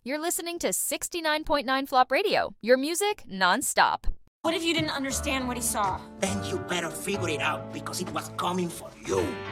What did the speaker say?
You're listening to 69.9 Flop Radio, your music nonstop. What if you didn't understand what he saw? Then you better figure it out because it was coming for you.